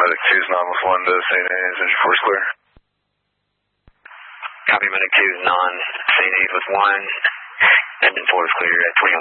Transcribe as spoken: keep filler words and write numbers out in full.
Medic two's non with one to Saint A's. Is your force clear? Copy, Medic two's non, Saint A's with one. Engine four is clear at twenty-one.